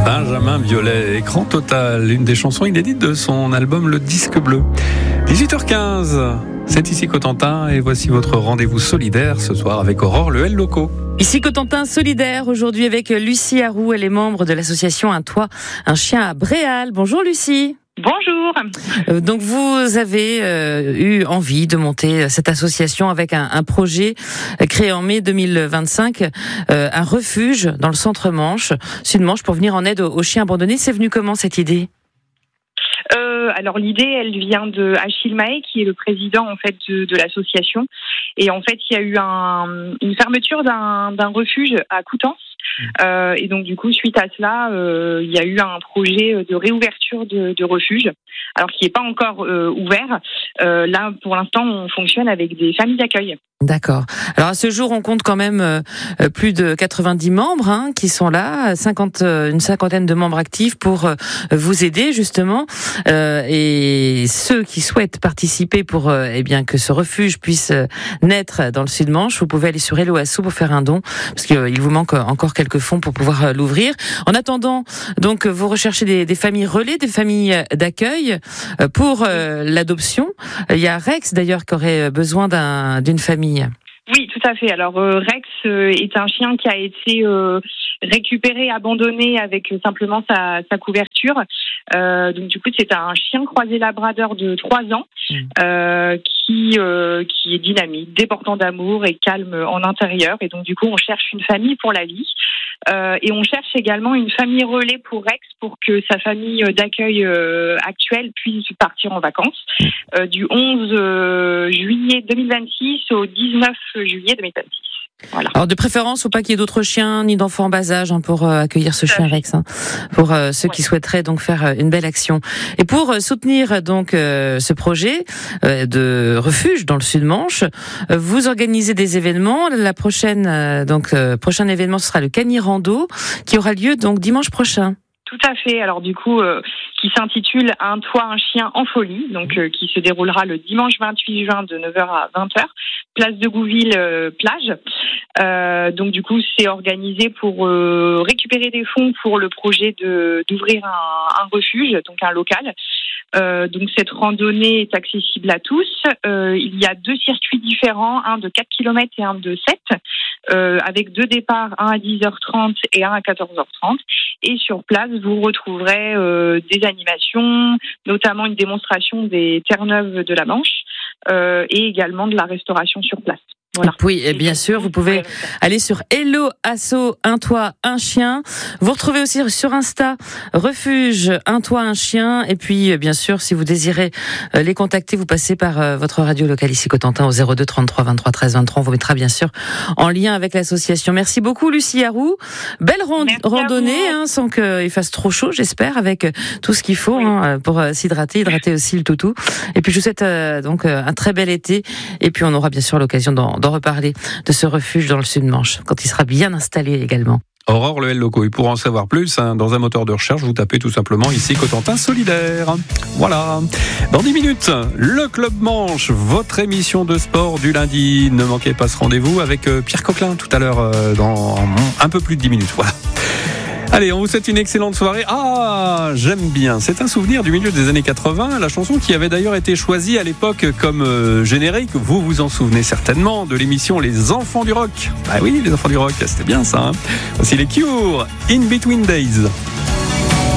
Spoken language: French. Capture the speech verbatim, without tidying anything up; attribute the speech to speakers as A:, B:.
A: Benjamin Biolay, Écran Total, une des chansons inédites de son album Le Disque Bleu. dix-huit heures quinze, c'est ici Cotentin et voici votre rendez-vous solidaire ce soir avec Aurore Le L Loco.
B: Ici Cotentin solidaire, aujourd'hui avec Lucie Arroux, elle est membre de l'association Un Toit, un chien à Bréal. Bonjour Lucie.
C: Bonjour.
B: Euh, donc vous avez euh, eu envie de monter cette association avec un, un projet créé en mai deux mille vingt-cinq, euh, un refuge dans le centre-Manche, Sud-Manche, pour venir en aide aux, aux chiens abandonnés. C'est venu comment cette idée ?
C: Euh, alors l'idée, elle vient de Achille Mahé, qui est le président en fait de, de l'association. Et en fait, il y a eu un, une fermeture d'un, d'un refuge à Coutances. Euh, et donc du coup, suite à cela, euh, il y a eu un projet de réouverture de, de refuge, alors qui n'est pas encore euh, ouvert. Euh, là, pour l'instant, on fonctionne avec des familles d'accueil.
B: D'accord. Alors à ce jour, on compte quand même euh, plus de quatre-vingt-dix membres hein, qui sont là, cinquante, euh, une cinquantaine de membres actifs pour euh, vous aider justement. Euh, et ceux qui souhaitent participer pour euh, eh bien que ce refuge puisse euh, naître dans le Sud-Manche, vous pouvez aller sur Hello Asso pour faire un don, parce qu'il euh, vous manque encore quelques fonds pour pouvoir euh, l'ouvrir. En attendant, donc vous recherchez des, des familles relais, des familles d'accueil euh, pour euh, l'adoption. Il y a Rex d'ailleurs qui aurait besoin d'un, d'une famille.
C: Oui, tout à fait. Alors euh, Rex euh, est un chien qui a été euh, récupéré, abandonné avec euh, simplement sa, sa couverture. Euh, donc du coup, c'est un chien croisé labrador de trois ans euh, qui euh, qui est dynamique, déportant d'amour et calme en intérieur. Et donc du coup, on cherche une famille pour la vie. Euh, et on cherche également une famille relais pour Rex pour que sa famille d'accueil euh, actuelle puisse partir en vacances euh, du onze juillet deux mille vingt-six au dix-neuf juillet deux mille vingt-six. Voilà.
B: Alors de préférence, faut pas qu'il y ait d'autres chiens ni d'enfants en bas âge hein, pour euh, accueillir ce chien Rex, hein, pour euh, ceux ouais. qui souhaiteraient donc faire euh, une belle action. Et pour euh, soutenir donc euh, ce projet euh, de refuge dans le Sud-Manche, euh, vous organisez des événements. La prochaine euh, donc euh, prochain événement ce sera le Canirando qui aura lieu donc dimanche prochain.
C: Tout à fait. Alors du coup, euh, qui s'intitule Un toit, un chien en folie, donc euh, qui se déroulera le dimanche vingt-huit juin de neuf heures à vingt heures, place de Gouville, euh, plage. Euh, donc du coup, c'est organisé pour euh, récupérer des fonds pour le projet de d'ouvrir un, un refuge, donc un local. Euh, donc cette randonnée est accessible à tous. Euh, il y a deux circuits différents, un de quatre kilomètres et un de sept, euh, avec deux départs, un à dix heures trente et un à quatorze heures trente. Et sur place, vous retrouverez euh, des animations, notamment une démonstration des Terre-Neuve de la Manche euh, et également de la restauration sur place. Voilà.
B: Oui, et bien sûr, vous pouvez aller sur Hello Asso, un toit, un chien. Vous retrouvez aussi sur Insta Refuge, un toit, un chien. Et puis, bien sûr, si vous désirez les contacter, vous passez par votre radio locale ici Cotentin au zéro deux trente-trois vingt-trois treize vingt-trois. On vous mettra bien sûr en lien avec l'association. Merci beaucoup, Lucie Arroux. Belle rand- randonnée, hein, sans qu'il fasse trop chaud, j'espère, avec tout ce qu'il faut oui. hein, pour s'hydrater, hydrater aussi le toutou. Et puis, je vous souhaite euh, donc un très bel été. Et puis, on aura bien sûr l'occasion d'en d'en reparler de ce refuge dans le Sud-Manche, quand il sera bien installé également.
A: Aurore Le L Loco. Et pour en savoir plus, hein, dans un moteur de recherche, vous tapez tout simplement ici Cotentin solidaire. Voilà. Dans dix minutes, le Club Manche, votre émission de sport du lundi. Ne manquez pas ce rendez-vous avec Pierre Coquelin tout à l'heure, euh, dans un peu plus de dix minutes. Voilà. Allez, on vous souhaite une excellente soirée. Ah, j'aime bien. C'est un souvenir du milieu des années quatre-vingts. La chanson qui avait d'ailleurs été choisie à l'époque comme euh, générique. Vous vous en souvenez certainement de l'émission Les Enfants du Rock. Ah oui, Les Enfants du Rock, c'était bien ça. Hein. Voici les Cure, In Between Days.